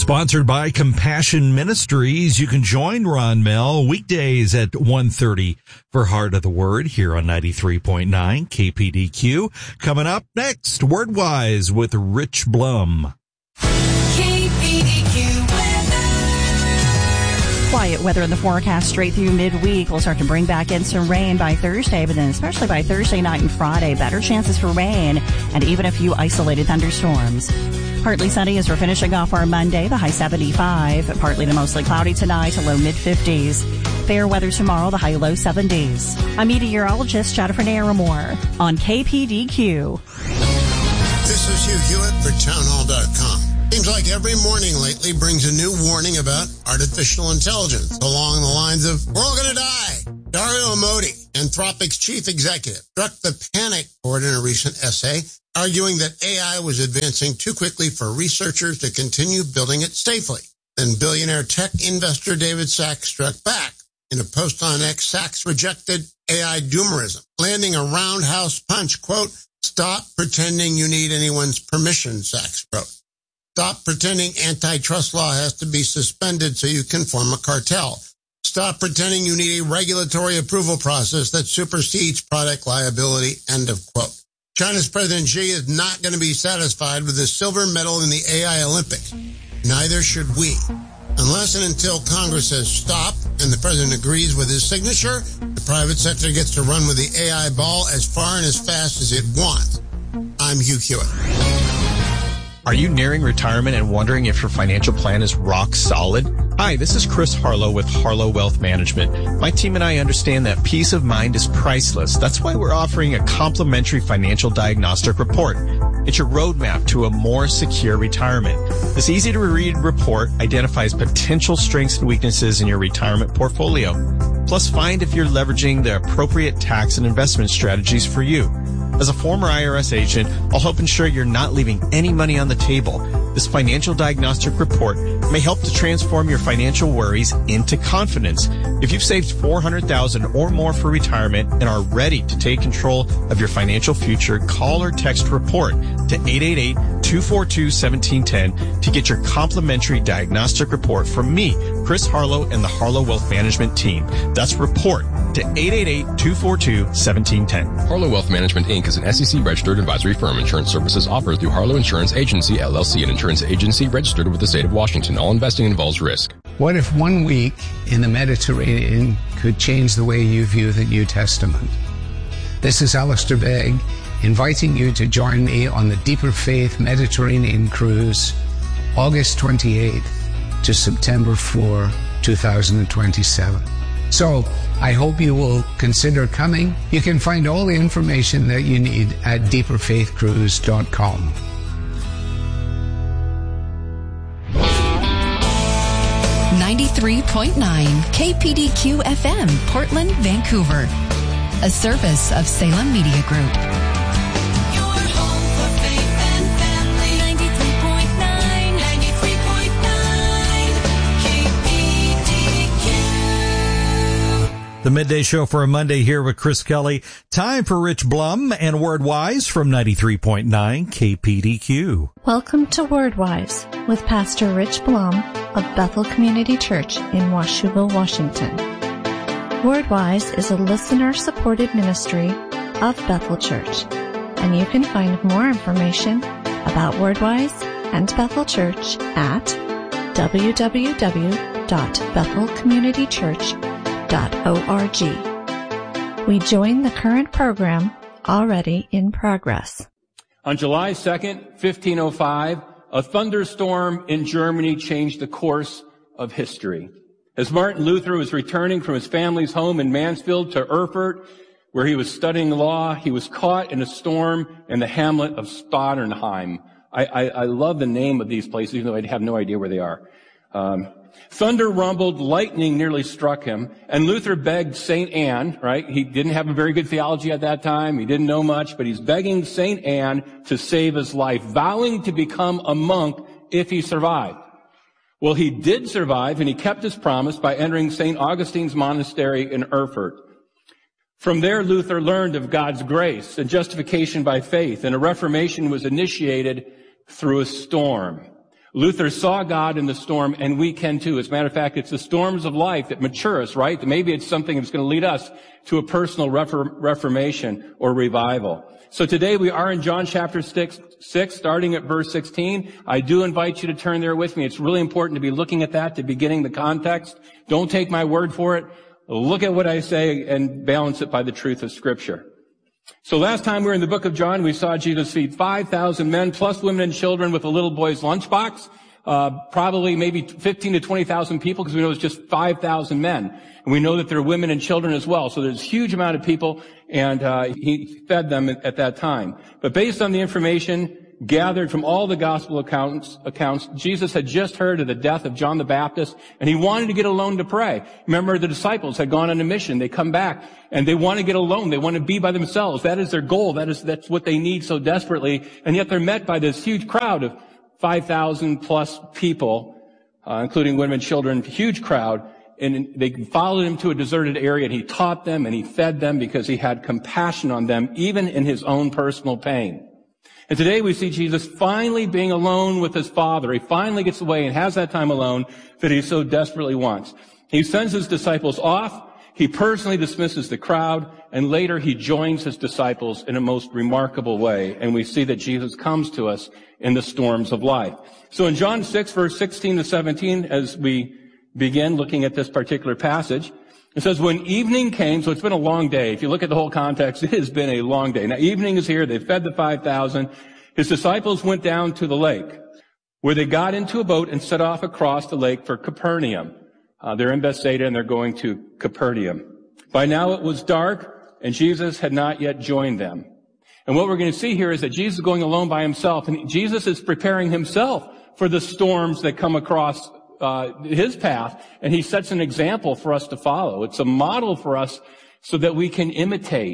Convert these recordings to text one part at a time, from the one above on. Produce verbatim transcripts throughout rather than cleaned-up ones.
Sponsored by Compassion Ministries. You can join Ron Mel weekdays at one thirty for Heart of the Word here on ninety-three point nine K P D Q. Coming up next, Wordwise with Rich Blum. K P D Q weather. Quiet weather in the forecast straight through midweek. We'll start to bring back in some rain by Thursday, but then especially by Thursday night and Friday, better chances for rain and even a few isolated thunderstorms. Partly sunny as we're finishing off our Monday, the high seventy-five. Partly to mostly cloudy tonight, a low mid-fifties. Fair weather tomorrow, the high low seventies. I'm meteorologist Jennifer Naramore on K P D Q. This is Hugh Hewitt for townhall dot com. Seems like every morning lately brings a new warning about artificial intelligence along the lines of, we're all going to die. Dario Amodei, Anthropic's chief executive, struck the panic chord in a recent essay, arguing that A I was advancing too quickly for researchers to continue building it safely. Then billionaire tech investor David Sacks struck back. In a post on X, Sacks rejected A I doomerism, landing a roundhouse punch. Quote, stop pretending you need anyone's permission, Sacks wrote. Stop pretending antitrust law has to be suspended so you can form a cartel. Stop pretending you need a regulatory approval process that supersedes product liability, end of quote. China's President Xi is not going to be satisfied with the silver medal in the A I Olympics. Neither should we. Unless and until Congress says stop and the president agrees with his signature, the private sector gets to run with the A I ball as far and as fast as it wants. I'm Hugh Hewitt. Are you nearing retirement and wondering if your financial plan is rock solid? Hi, this is Chris Harlow with Harlow Wealth Management. My team and I understand that peace of mind is priceless. That's why we're offering a complimentary financial diagnostic report. It's your roadmap to a more secure retirement. This easy-to-read report identifies potential strengths and weaknesses in your retirement portfolio. Plus, find if you're leveraging the appropriate tax and investment strategies for you. As a former I R S agent, I'll help ensure you're not leaving any money on the table. This financial diagnostic report may help to transform your financial worries into confidence. If you've saved four hundred thousand dollars or more for retirement and are ready to take control of your financial future, call or text REPORT to eight eight eight, two four two, one seven one zero to get your complimentary diagnostic report from me, Chris Harlow, and the Harlow Wealth Management team. That's REPORT to eight eight eight, two four two, one seven one zero. Harlow Wealth Management, Incorporated is an S E C-registered advisory firm. Insurance services offered through Harlow Insurance Agency, L L C, an insurance agency registered with the state of Washington. All investing involves risk. What if one week in the Mediterranean could change the way you view the New Testament? This is Alistair Begg, inviting you to join me on the Deeper Faith Mediterranean Cruise, August twenty-eighth to September fourth, two thousand twenty-seven. So, I hope you will consider coming. You can find all the information that you need at deeper faith cruise dot com. ninety-three point nine K P D Q F M, Portland, Vancouver. A service of Salem Media Group. The Midday Show for a Monday here with Chris Kelly. Time for Rich Blum and Wordwise from ninety-three point nine K P D Q. Welcome to Wordwise with Pastor Rich Blum of Bethel Community Church in Washougal, Washington. Wordwise is a listener-supported ministry of Bethel Church, and you can find more information about Wordwise and Bethel Church at w w w dot bethel community church dot org. We join the current program already in progress. On July second, fifteen oh five, a thunderstorm in Germany changed the course of history. As Martin Luther was returning from his family's home in Mansfield to Erfurt, where he was studying law, he was caught in a storm in the hamlet of Stotternheim. I, I, I love the name of these places, even though I have no idea where they are. Um, Thunder rumbled, lightning nearly struck him, and Luther begged Saint Anne, right? He didn't have a very good theology at that time. He didn't know much, but he's begging Saint Anne to save his life, vowing to become a monk if he survived. Well, he did survive, and he kept his promise by entering Saint Augustine's monastery in Erfurt. From there, Luther learned of God's grace and justification by faith, and a reformation was initiated through a storm. Luther saw God in the storm, and we can too. As a matter of fact, it's the storms of life that mature us, right? That maybe it's something that's going to lead us to a personal refor- reformation or revival. So today we are in John chapter six, six, starting at verse sixteen. I do invite you to turn there with me. It's really important to be looking at that, to be getting the context. Don't take my word for it. Look at what I say and balance it by the truth of Scripture. So last time we were in the book of John, we saw Jesus feed five thousand men, plus women and children with a little boy's lunchbox. Uh, probably maybe fifteen to twenty thousand people, because we know it's just five thousand men. And we know that there are women and children as well. So there's a huge amount of people, and uh, he fed them at that time. But based on the information gathered from all the gospel accounts, accounts, Jesus had just heard of the death of John the Baptist, and he wanted to get alone to pray. Remember, the disciples had gone on a mission. They come back, and they want to get alone. They want to be by themselves. That is their goal. That is, that's what they need so desperately. And yet they're met by this huge crowd of five thousand plus people, uh, including women and children, huge crowd. And they followed him to a deserted area, and he taught them and he fed them because he had compassion on them, even in his own personal pain. And today we see Jesus finally being alone with his Father. He finally gets away and has that time alone that he so desperately wants. He sends his disciples off. He personally dismisses the crowd, and later he joins his disciples in a most remarkable way. And we see that Jesus comes to us in the storms of life. So in John six, verse sixteen to seventeen, as we begin looking at this particular passage, it says, when evening came, so it's been a long day. If you look at the whole context, it has been a long day. Now, evening is here. They fed the five thousand. His disciples went down to the lake, where they got into a boat and set off across the lake for Capernaum. Uh, they're in Bethsaida, and they're going to Capernaum. By now it was dark, and Jesus had not yet joined them. And what we're going to see here is that Jesus is going alone by himself, and Jesus is preparing himself for the storms that come across uh, his path, and he sets an example for us to follow. It's a model for us so that we can imitate.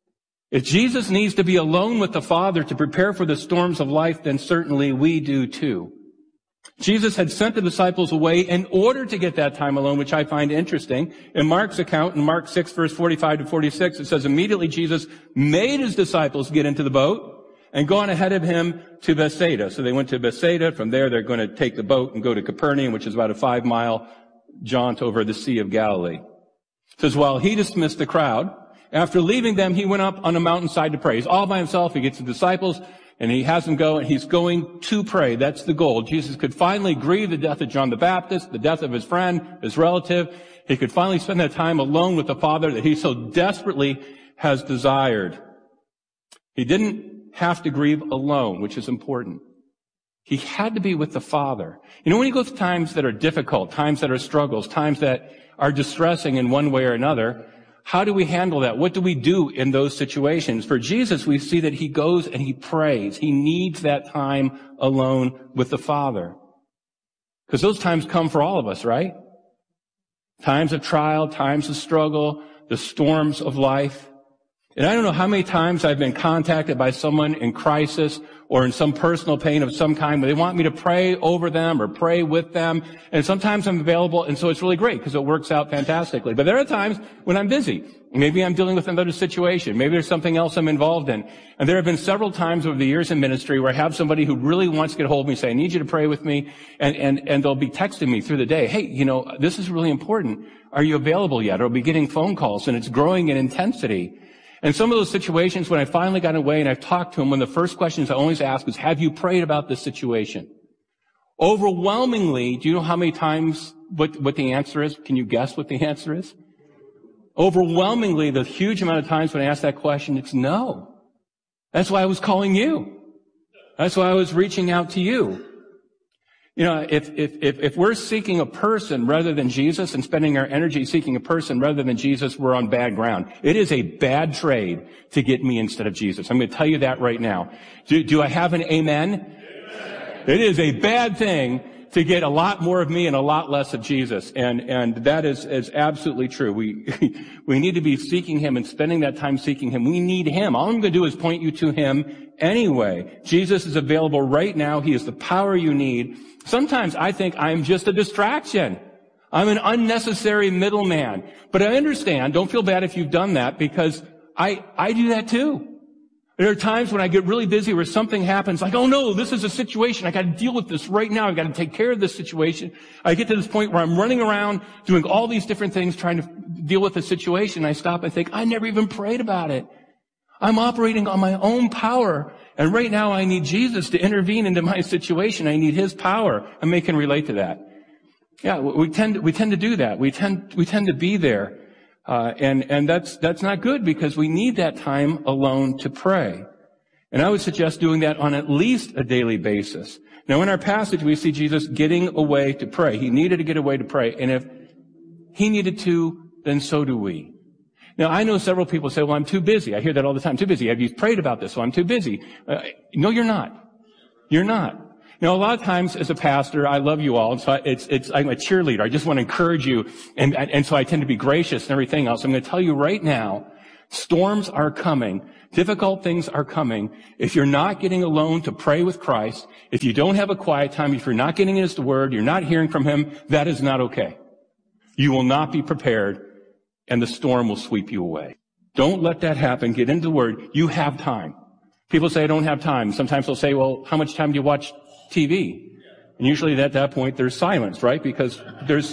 If Jesus needs to be alone with the Father to prepare for the storms of life, then certainly we do too. Jesus had sent the disciples away in order to get that time alone, which I find interesting. In Mark's account, in Mark six, verse forty-five to forty-six, it says, immediately Jesus made his disciples get into the boat and go on ahead of him to Bethsaida. So they went to Bethsaida. From there, they're going to take the boat and go to Capernaum, which is about a five-mile jaunt over the Sea of Galilee. It says, while he dismissed the crowd, after leaving them, he went up on a mountainside to pray. He's all by himself. He gets the disciples, and he has them go, and he's going to pray. That's the goal. Jesus could finally grieve the death of John the Baptist, the death of his friend, his relative. He could finally spend that time alone with the Father that he so desperately has desired. He didn't have to grieve alone, which is important. He had to be with the Father. You know, when you go through times that are difficult, times that are struggles, times that are distressing in one way or another, how do we handle that? What do we do in those situations? For Jesus, we see that he goes and he prays. He needs that time alone with the Father. Because those times come for all of us, right? Times of trial, times of struggle, the storms of life. And I don't know how many times I've been contacted by someone in crisis or in some personal pain of some kind, where they want me to pray over them or pray with them. And sometimes I'm available, and so it's really great because it works out fantastically. But there are times when I'm busy. Maybe I'm dealing with another situation. Maybe there's something else I'm involved in. And there have been several times over the years in ministry where I have somebody who really wants to get a hold of me, say, I need you to pray with me. And, and, and they'll be texting me through the day. Hey, you know, this is really important. Are you available yet? Or I'll be getting phone calls, and it's growing in intensity. And some of those situations, when I finally got away and I've talked to him, one of the first questions I always ask is, have you prayed about this situation? Overwhelmingly, do you know how many times, what, what the answer is? Can you guess what the answer is? Overwhelmingly, the huge amount of times when I ask that question, it's no. That's why I was calling you. That's why I was reaching out to you. You know, if, if, if, if we're seeking a person rather than Jesus and spending our energy seeking a person rather than Jesus, we're on bad ground. It is a bad trade to get me instead of Jesus. I'm going to tell you that right now. Do, do I have an amen? Amen? It is a bad thing to get a lot more of me and a lot less of Jesus. And, and that is, is absolutely true. We, we need to be seeking him and spending that time seeking him. We need him. All I'm going to do is point you to him anyway. Jesus is available right now. He is the power you need. Sometimes I think I'm just a distraction. I'm an unnecessary middleman. But I understand. Don't feel bad if you've done that, because I, I do that too. There are times when I get really busy where something happens, like, oh no, this is a situation. I got to deal with this right now. I got to take care of this situation. I get to this point where I'm running around doing all these different things, trying to deal with the situation. I stop and think, I never even prayed about it. I'm operating on my own power. And right now I need Jesus to intervene into my situation. I need his power. And they can relate to that. Yeah, we tend to, we tend to do that. We tend, we tend to be there. Uh, and, and that's, that's not good because we need that time alone to pray. And I would suggest doing that on at least a daily basis. Now in our passage, we see Jesus getting away to pray. He needed to get away to pray. And if he needed to, then so do we. Now I know several people say, well, I'm too busy. I hear that all the time. Too busy. Have you prayed about this? Well, I'm too busy. Uh, no, you're not. You're not. Now, a lot of times as a pastor, I love you all, and so it's, it's, I'm a cheerleader. I just want to encourage you, and, and so I tend to be gracious and everything else. I'm going to tell you right now, storms are coming. Difficult things are coming. If you're not getting alone to pray with Christ, if you don't have a quiet time, if you're not getting in his word, you're not hearing from him, that is not okay. You will not be prepared, and the storm will sweep you away. Don't let that happen. Get into the word. You have time. People say, I don't have time. Sometimes they'll say, well, how much time do you watch T V? And usually at that point there's silence, right? Because there's,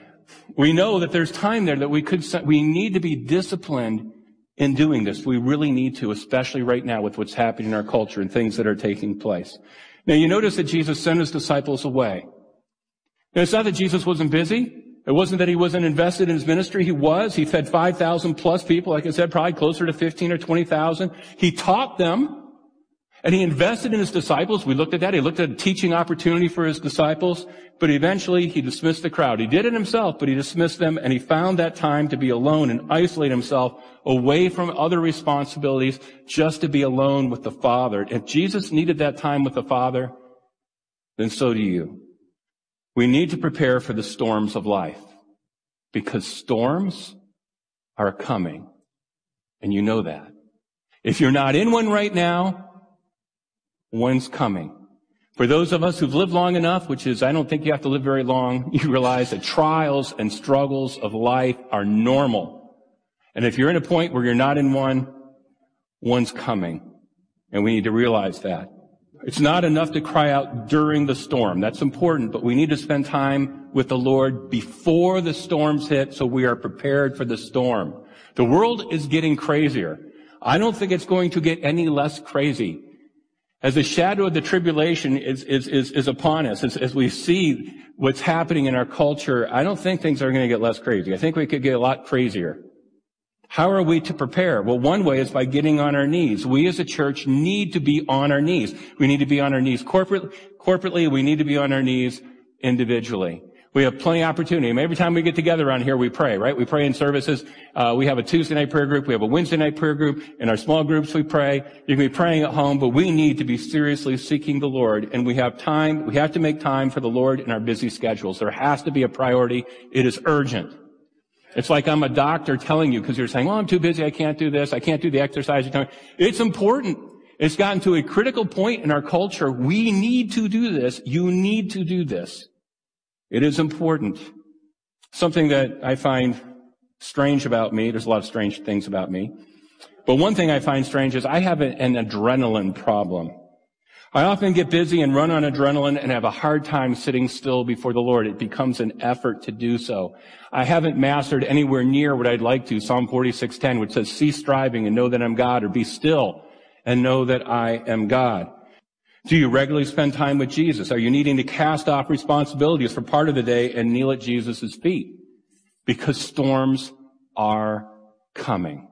we know that there's time there that we could, we need to be disciplined in doing this. We really need to, especially right now with what's happening in our culture and things that are taking place. Now you notice that Jesus sent his disciples away. Now it's not that Jesus wasn't busy. It wasn't that he wasn't invested in his ministry. He was. He fed five thousand plus people. Like I said, probably closer to fifteen or twenty thousand. He taught them. And he invested in his disciples. We looked at that. He looked at a teaching opportunity for his disciples. But eventually he dismissed the crowd. He did it himself, but he dismissed them. And he found that time to be alone and isolate himself away from other responsibilities just to be alone with the Father. If Jesus needed that time with the Father, then so do you. We need to prepare for the storms of life because storms are coming. And you know that. If you're not in one right now, one's coming. For those of us who've lived long enough, which is, I don't think you have to live very long, you realize that trials and struggles of life are normal. And if you're in a point where you're not in one, one's coming. And we need to realize that. It's not enough to cry out during the storm. That's important, but we need to spend time with the Lord before the storms hit so we are prepared for the storm. The world is getting crazier. I don't think it's going to get any less crazy. As the shadow of the tribulation is, is, is, is upon us, as, as we see what's happening in our culture, I don't think things are going to get less crazy. I think we could get a lot crazier. How are we to prepare? Well, one way is by getting on our knees. We as a church need to be on our knees. We need to be on our knees corporate, corporately. We need to be on our knees individually. We have plenty of opportunity. I mean, every time we get together around here, we pray, right? We pray in services. Uh, we have a Tuesday night prayer group. We have a Wednesday night prayer group. In our small groups, we pray. You can be praying at home, but we need to be seriously seeking the Lord. And we have time. We have to make time for the Lord in our busy schedules. There has to be a priority. It is urgent. It's like I'm a doctor telling you because you're saying, well, I'm too busy. I can't do this. I can't do the exercise. It's important. It's gotten to a critical point in our culture. We need to do this. You need to do this. It is important. Something that I find strange about me, there's a lot of strange things about me, but one thing I find strange is I have an adrenaline problem. I often get busy and run on adrenaline and have a hard time sitting still before the Lord. It becomes an effort to do so. I haven't mastered anywhere near what I'd like to. Psalm forty-six ten, which says, cease striving and know that I'm God, or be still and know that I am God. Do you regularly spend time with Jesus? Are you needing to cast off responsibilities for part of the day and kneel at Jesus' feet? Because storms are coming.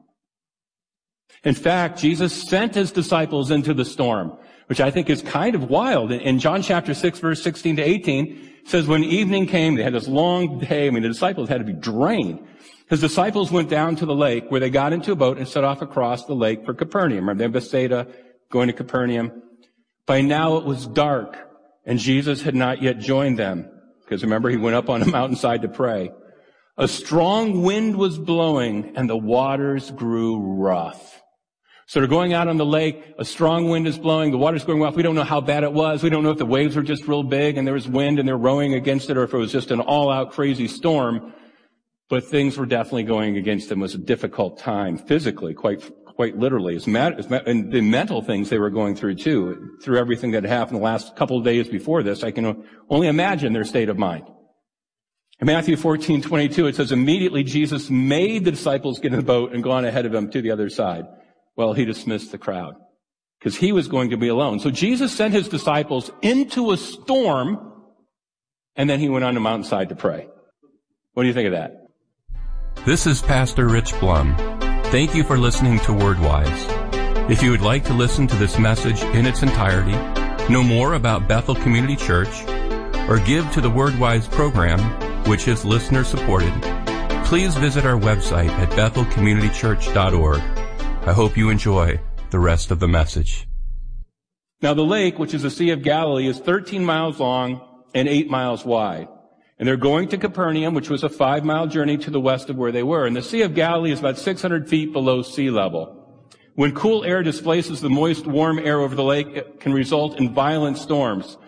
In fact, Jesus sent his disciples into the storm, which I think is kind of wild. In John chapter six, verse sixteen to eighteen, it says when evening came, they had this long day. I mean, the disciples had to be drained. His disciples went down to the lake where they got into a boat and set off across the lake for Capernaum. Remember, they're in Bethsaida, going to Capernaum. By now it was dark, and Jesus had not yet joined them, because remember, he went up on a mountainside to pray. A strong wind was blowing, and the waters grew rough. So they're going out on the lake, a strong wind is blowing, the water's going rough. We don't know how bad it was. We don't know if the waves were just real big and there was wind and they're rowing against it, or if it was just an all-out crazy storm. But things were definitely going against them. It was a difficult time, physically, quite quite literally. It's ma- it's ma- and the mental things they were going through too, through everything that had happened the last couple of days before this. I can only imagine their state of mind. In Matthew fourteen twenty-two, it says, immediately Jesus made the disciples get in the boat and go on ahead of him to the other side. Well, he dismissed the crowd because he was going to be alone. So Jesus sent his disciples into a storm, and then he went on the mountainside to pray. What do you think of that? This is Pastor Rich Blum. Thank you for listening to WordWise. If you would like to listen to this message in its entirety, know more about Bethel Community Church, or give to the WordWise program, which is listener supported, please visit our website at bethel community church dot org. I hope you enjoy the rest of the message. Now the lake, which is the Sea of Galilee, is thirteen miles long and eight miles wide. And they're going to Capernaum, which was a five-mile journey to the west of where they were. And the Sea of Galilee is about six hundred feet below sea level. When cool air displaces the moist, warm air over the lake, it can result in violent storms.